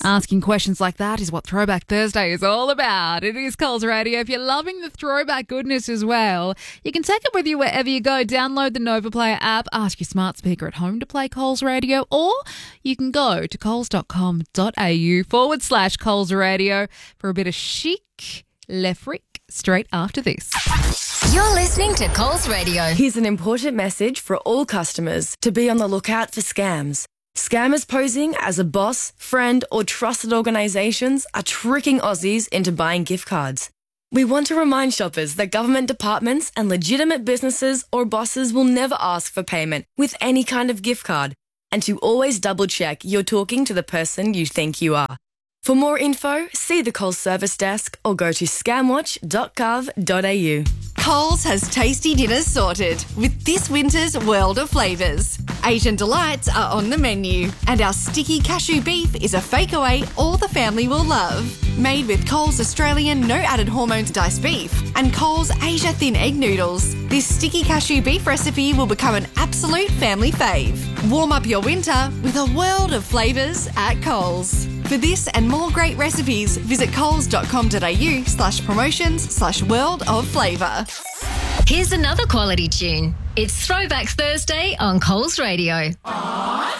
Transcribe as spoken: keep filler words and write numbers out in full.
Asking questions like that is what Throwback Thursday is all about. It is Coles Radio. If you're loving the throwback goodness as well, you can take it with you wherever you go. Download the Nova Player app, ask your smart speaker at home to play Coles Radio, or you can go to coles.com.au forward slash Coles Radio for a bit of chic le fric straight after this. You're listening to Coles Radio. Here's an important message for all customers to be on the lookout for scams. Scammers posing as a boss, friend or trusted organisations are tricking Aussies into buying gift cards. We want to remind shoppers that government departments and legitimate businesses or bosses will never ask for payment with any kind of gift card, and to always double check you're talking to the person you think you are. For more info, see the Coles service desk or go to scamwatch dot gov dot a u. Coles has tasty dinners sorted with this winter's world of flavours. Asian delights are on the menu, and our sticky cashew beef is a fake away all the family will love. Made with Coles Australian no added hormones diced beef and Coles Asia thin egg noodles, this sticky cashew beef recipe will become an absolute family fave. Warm up your winter with a world of flavours at Coles. For this and more great recipes, visit coles.com.au slash promotions slash world of flavour. Here's another quality tune. It's Throwback Thursday on Coles Radio. Aww.